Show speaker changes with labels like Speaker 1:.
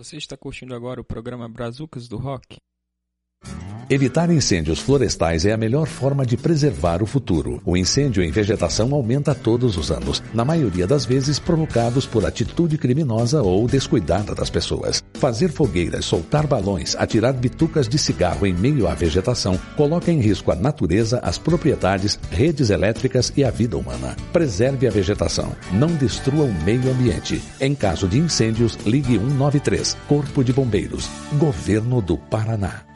Speaker 1: Você está curtindo agora o programa Brazucas do Rock?
Speaker 2: Evitar incêndios florestais é a melhor forma de preservar o futuro. O incêndio em vegetação aumenta todos os anos, na maioria das vezes provocados por atitude criminosa ou descuidada das pessoas. Fazer fogueiras, soltar balões, atirar bitucas de cigarro em meio à vegetação coloca em risco a natureza, as propriedades, redes elétricas e a vida humana. Preserve a vegetação. Não destrua o meio ambiente. Em caso de incêndios, ligue 193, Corpo de Bombeiros, Governo do Paraná.